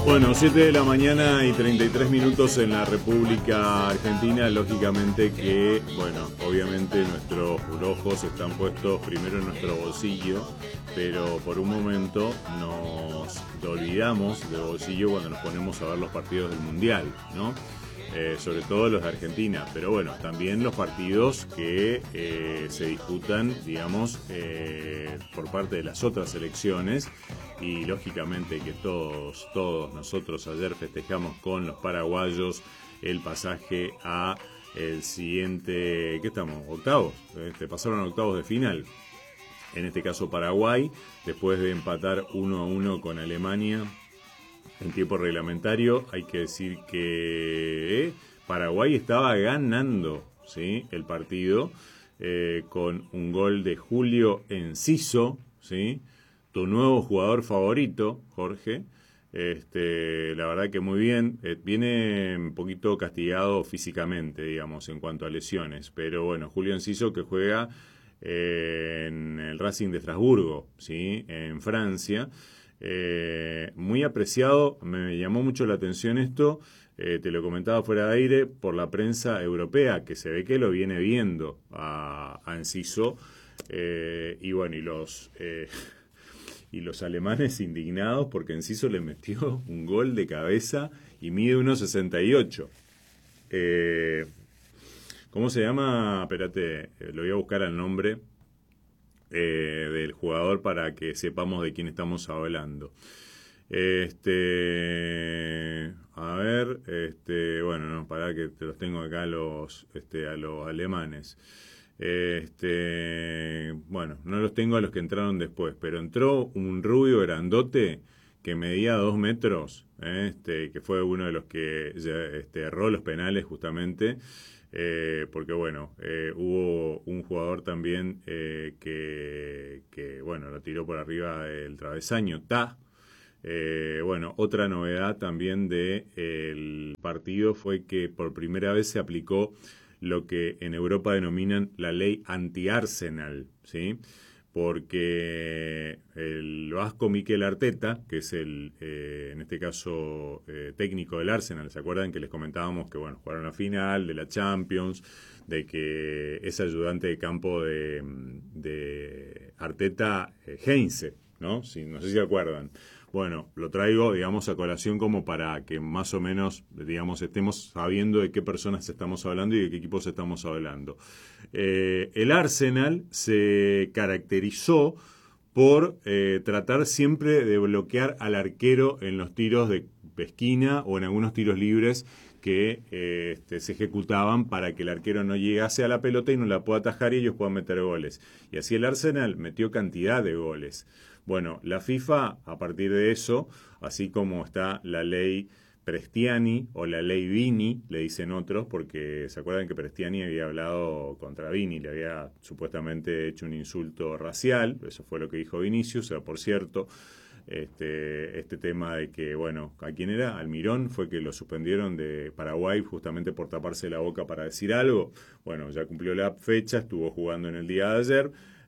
Bueno, 7 de la mañana y 33 minutos en la República Argentina. Lógicamente que, bueno, obviamente nuestros ojos están puestos primero en nuestro bolsillo, pero por un momento nos olvidamos del bolsillo cuando nos ponemos a ver los partidos del Mundial, ¿no? Sobre todo los de Argentina, pero bueno, también los partidos que se disputan, digamos, por parte de las otras selecciones, y lógicamente que todos nosotros ayer festejamos con los paraguayos el pasaje a el siguiente, ¿qué estamos? Octavos, pasaron a octavos de final, en este caso Paraguay, después de empatar 1-1 con Alemania. En tiempo reglamentario hay que decir que Paraguay estaba ganando, ¿sí?, el partido con un gol de Julio Enciso, ¿sí?, tu nuevo jugador favorito, Jorge. La verdad que muy bien. Viene un poquito castigado físicamente, digamos, en cuanto a lesiones, pero bueno, Julio Enciso, que juega en el Racing de Estrasburgo, ¿sí?, en Francia. Muy apreciado, me llamó mucho la atención esto, te lo comentaba fuera de aire, por la prensa europea, que se ve que lo viene viendo a Enciso, y bueno, y los alemanes indignados porque Enciso le metió un gol de cabeza y mide 1,68. ¿Cómo se llama? Espérate, lo voy a buscar al nombre del jugador para que sepamos de quién estamos hablando. A ver, bueno, no, para que te los tengo acá a los alemanes. Bueno, no los tengo a los que entraron después, pero entró un rubio grandote que medía 2 metros, que fue uno de los que erró los penales justamente. Porque bueno, hubo un jugador también que bueno, lo tiró por arriba del travesaño, bueno, otra novedad también del partido fue que por primera vez se aplicó lo que en Europa denominan la ley anti-Arsenal, ¿sí? Porque el vasco Mikel Arteta, que es en este caso técnico del Arsenal, ¿se acuerdan que les comentábamos que bueno, jugaron la final de la Champions, de que es ayudante de campo de Arteta, Heinze, ¿no? Sí, no sé si se acuerdan. Bueno, lo traigo, digamos, a colación como para que más o menos, digamos, estemos sabiendo de qué personas estamos hablando y de qué equipos estamos hablando. El Arsenal se caracterizó por tratar siempre de bloquear al arquero en los tiros de esquina o en algunos tiros libres que se ejecutaban para que el arquero no llegase a la pelota y no la pueda atajar y ellos puedan meter goles. Y así el Arsenal metió cantidad de goles. Bueno, la FIFA, a partir de eso, así como está la ley Prestiani o la ley Vini, le dicen otros, porque se acuerdan que Prestiani había hablado contra Vini, le había supuestamente hecho un insulto racial, eso fue lo que dijo Vinicius, o sea, por cierto, este tema de que, bueno, ¿a quién era? Almirón, fue que lo suspendieron de Paraguay justamente por taparse la boca para decir algo. Bueno, ya cumplió la fecha, estuvo jugando en el día de ayer.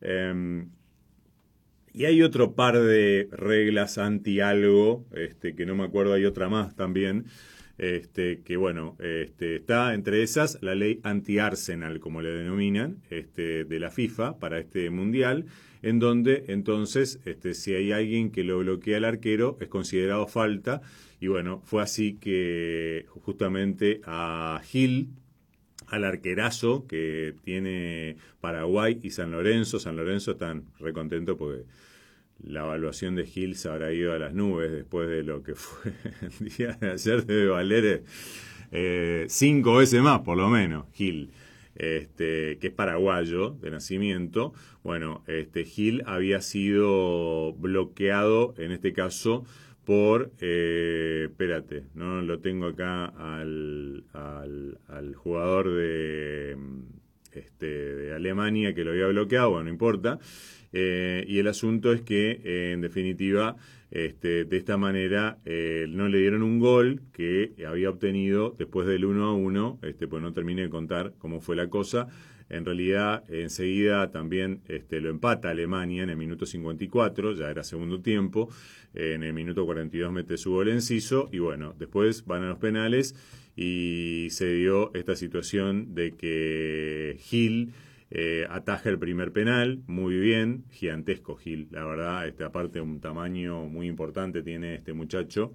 Y hay otro par de reglas anti algo, que no me acuerdo, hay otra más también, que bueno, está entre esas la ley anti-Arsenal, como le denominan, de la FIFA para este mundial, en donde entonces, si hay alguien que lo bloquea al arquero, es considerado falta, y bueno, fue así que justamente a Gil, al arquerazo que tiene Paraguay y San Lorenzo están recontentos porque la evaluación de Gil se habrá ido a las nubes después de lo que fue el día de ayer. Debe valer 5 veces más, por lo menos, Gil, que es paraguayo de nacimiento. Bueno, Gil había sido bloqueado, en este caso, por, espérate, no lo tengo acá al jugador de Alemania que lo había bloqueado, bueno, no importa. Y el asunto es que, en definitiva, De esta manera no le dieron un gol que había obtenido después del 1-1, pues no terminé de contar cómo fue la cosa. En realidad, enseguida también lo empata Alemania en el minuto 54, ya era segundo tiempo. En el minuto 42 mete su gol Enciso y bueno, después van a los penales y se dio esta situación de que Gil ataja el primer penal, muy bien, gigantesco Gil, la verdad, aparte un tamaño muy importante tiene este muchacho,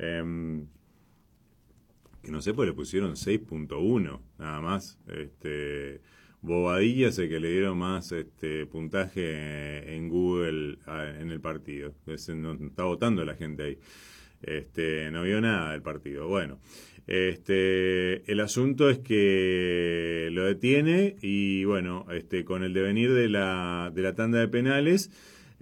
que no sé, pues le pusieron 6.1, nada más, Bobadilla es el que le dieron más puntaje en Google en el partido. No está votando la gente ahí. No vio nada del partido. Bueno, el asunto es que lo detiene y bueno, con el devenir de la tanda de penales,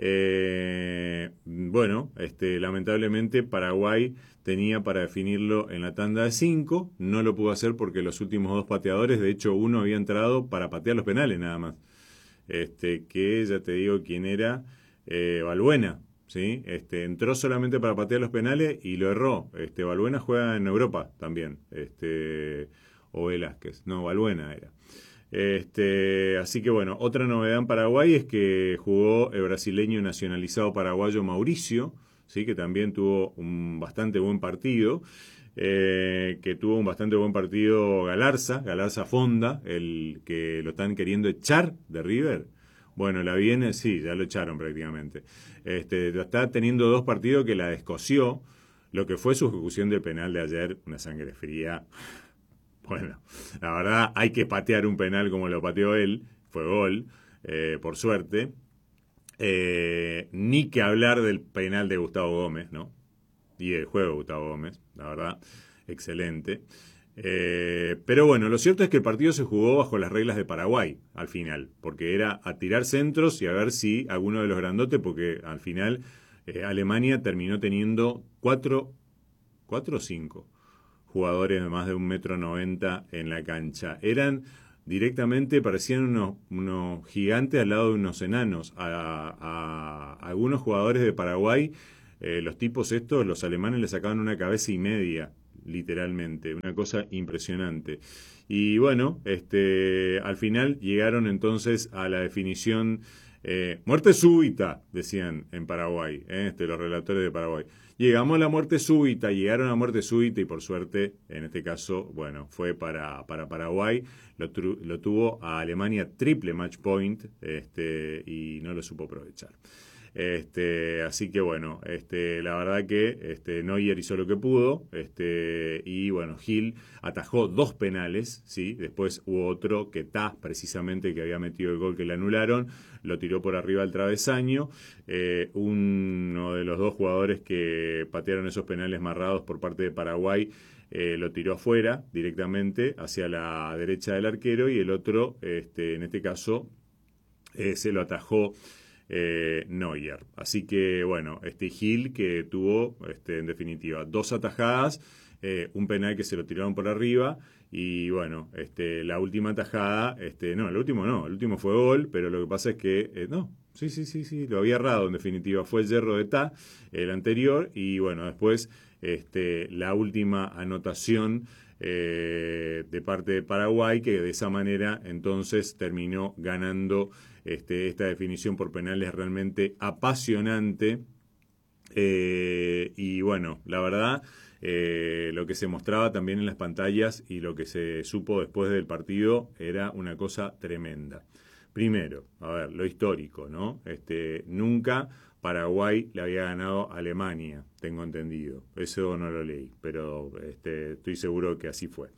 bueno, lamentablemente Paraguay tenía para definirlo en la tanda de 5, no lo pudo hacer porque los últimos dos pateadores, de hecho uno había entrado para patear los penales nada más, que ya te digo quién era, Balbuena, ¿sí? Entró solamente para patear los penales y lo erró. Balbuena juega en Europa también, o Velázquez, no, Balbuena era. Así que bueno, otra novedad en Paraguay es que jugó el brasileño nacionalizado paraguayo Mauricio, ¿sí? Que también tuvo un bastante buen partido, que tuvo un bastante buen partido Galarza Fonda, el que lo están queriendo echar de River. Bueno, la viene, sí, ya lo echaron prácticamente. Está teniendo dos partidos que la descoció, lo que fue su ejecución del penal de ayer, una sangre fría. Bueno, la verdad hay que patear un penal como lo pateó él, fue gol, por suerte. Ni que hablar del penal de Gustavo Gómez, ¿no? Y del juego de Gustavo Gómez, la verdad, excelente. Pero bueno, lo cierto es que el partido se jugó bajo las reglas de Paraguay al final, porque era a tirar centros y a ver si alguno de los grandotes, porque al final Alemania terminó teniendo 4 o 5 jugadores de más de 1,90 m en la cancha. Eran directamente, parecían unos gigantes al lado de unos enanos. A algunos jugadores de Paraguay, los tipos estos, los alemanes, le sacaban una cabeza y media, literalmente, una cosa impresionante. Y bueno, al final llegaron entonces a la definición, muerte súbita, decían en Paraguay, los relatores de Paraguay. Llegamos a la muerte súbita, llegaron a la muerte súbita y por suerte, en este caso, bueno, fue para Paraguay, lo tuvo a Alemania triple match point, y no lo supo aprovechar. Así que bueno, la verdad que Neuer hizo lo que pudo, y bueno, Gil atajó 2 penales, ¿sí? Después hubo otro que precisamente que había metido el gol que le anularon, lo tiró por arriba al travesaño. Uno de los dos jugadores que patearon esos penales marrados por parte de Paraguay lo tiró afuera directamente hacia la derecha del arquero y el otro, en este caso, se lo atajó Neuer. Así que bueno, Gil que tuvo en definitiva 2 atajadas, un penal que se lo tiraron por arriba y bueno, la última atajada, no, el último fue gol, pero lo que pasa es que no, sí, lo había errado en definitiva, fue el Yerro de Ta, el anterior, y bueno, después la última anotación de parte de Paraguay, que de esa manera entonces terminó ganando esta definición por penales realmente apasionante. Y bueno, la verdad, lo que se mostraba también en las pantallas y lo que se supo después del partido era una cosa tremenda. Primero, a ver, lo histórico, ¿no? Nunca Paraguay le había ganado a Alemania, tengo entendido. Eso no lo leí, pero estoy seguro que así fue.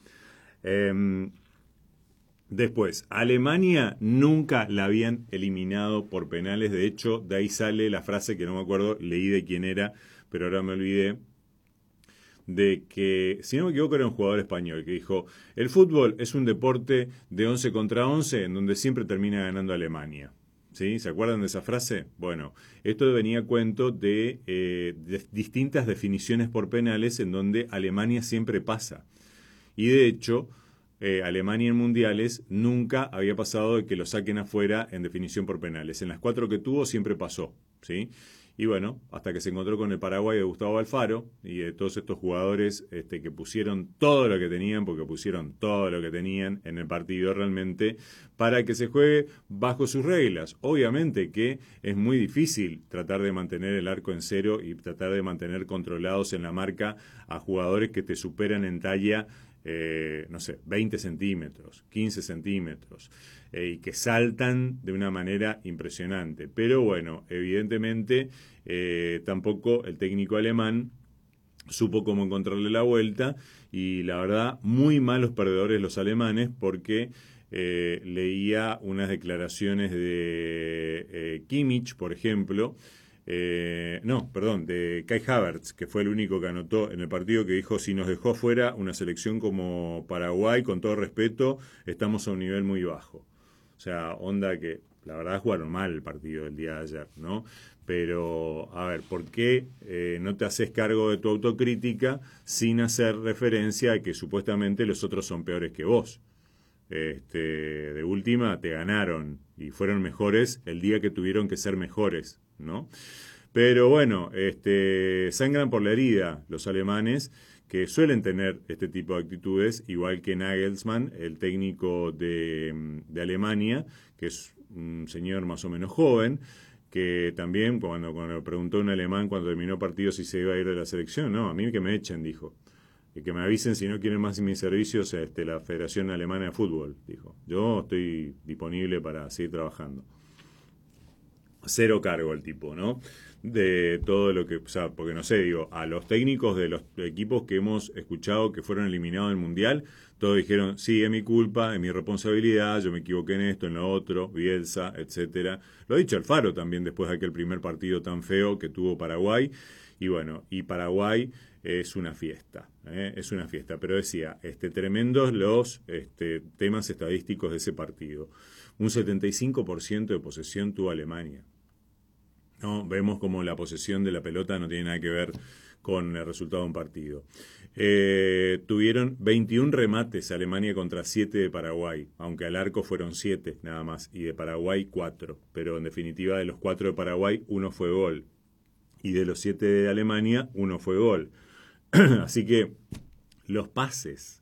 Después, Alemania nunca la habían eliminado por penales. De hecho, de ahí sale la frase que no me acuerdo, leí de quién era, pero ahora me olvidé, de que, si no me equivoco, era un jugador español que dijo: el fútbol es un deporte de 11 contra 11 en donde siempre termina ganando Alemania. ¿Sí? ¿Se acuerdan de esa frase? Bueno, esto venía a cuento de distintas definiciones por penales en donde Alemania siempre pasa. Y de hecho, Alemania en mundiales nunca había pasado de que lo saquen afuera en definición por penales. En las 4 que tuvo siempre pasó, ¿sí? Y bueno, hasta que se encontró con el Paraguay de Gustavo Alfaro y de todos estos jugadores que pusieron todo lo que tenían, porque pusieron todo lo que tenían en el partido realmente, para que se juegue bajo sus reglas. Obviamente que es muy difícil tratar de mantener el arco en cero y tratar de mantener controlados en la marca a jugadores que te superan en talla, no sé, 20 centímetros, 15 centímetros, y que saltan de una manera impresionante. Pero bueno, evidentemente tampoco el técnico alemán supo cómo encontrarle la vuelta y la verdad, muy malos perdedores los alemanes porque leía unas declaraciones de Kimmich, por ejemplo, de Kai Havertz, que fue el único que anotó en el partido, que dijo, si nos dejó fuera una selección como Paraguay, con todo respeto, estamos a un nivel muy bajo. O sea, onda que la verdad jugaron mal el partido del día de ayer, ¿no? Pero, a ver, ¿por qué no te haces cargo de tu autocrítica sin hacer referencia a que supuestamente los otros son peores que vos? De última te ganaron y fueron mejores el día que tuvieron que ser mejores, ¿no? Pero bueno, sangran por la herida los alemanes, que suelen tener este tipo de actitudes, igual que Nagelsmann, el técnico de Alemania, que es un señor más o menos joven, que también cuando le preguntó a un alemán cuando terminó partido si se iba a ir de la selección, no, a mí que me echen, dijo. Y que me avisen si no quieren más mis servicios la Federación Alemana de Fútbol, dijo. Yo estoy disponible para seguir trabajando. Cero cargo el tipo, ¿no? De todo lo que, o sea, porque no sé, digo, a los técnicos de los equipos que hemos escuchado que fueron eliminados del Mundial, todos dijeron, sí, es mi culpa, es mi responsabilidad, yo me equivoqué en esto, en lo otro, Bielsa, etcétera. Lo ha dicho Alfaro también después de aquel primer partido tan feo que tuvo Paraguay. Y bueno, y Paraguay es una fiesta, es una fiesta. Pero decía, tremendos los temas estadísticos de ese partido. Un 75% de posesión tuvo Alemania. ¿No? Vemos como la posesión de la pelota no tiene nada que ver con el resultado de un partido. Tuvieron 21 remates Alemania contra 7 de Paraguay, aunque al arco fueron 7 nada más, y de Paraguay 4. Pero en definitiva, de los 4 de Paraguay, 1 fue gol. Y de los 7 de Alemania, 1 fue gol. Así que los pases